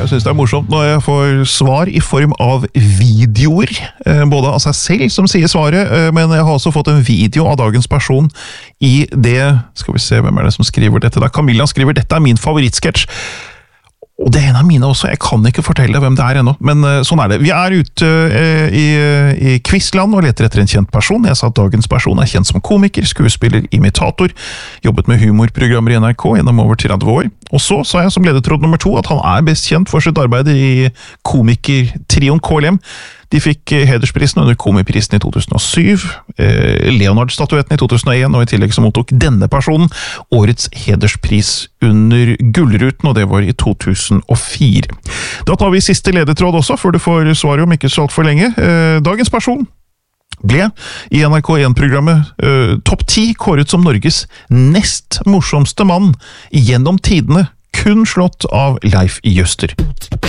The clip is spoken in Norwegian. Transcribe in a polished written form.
synes det morsomt når jeg får svar i form av videoer, både av seg selv som sier svaret, men jeg har også fått en video av dagens person i det, skal vi se hvem det som skriver dette da, Camilla skriver, dette min favorittsketsj. Og det en av mine også, jeg kan ikke fortelle hvem det ennå, men sånn det. Vi ute i quizland og leter etter en kjent person. Jeg sa at dagens person kjent som komiker, skuespiller, imitator, jobbet med humorprogrammer i NRK gjennom over 30 år. Og så sa jeg som ledetråd nummer 2 at han best kjent for sitt arbeid i komikertrioen KLM. De fikk hedersprisen under Komiprisen i 2007, Leonard-statuetten i 2001, og i tillegg så mottok denne personen årets hederspris under Gullruten, og det var i 2004. Da tar vi siste ledetråd også, før du får svaret om ikke så alt for lenge. Dagens person ble i NRK1-programmet Topp 10 kåret som Norges nest morsomste mann gjennom tidene, kun slått av Leif Juster.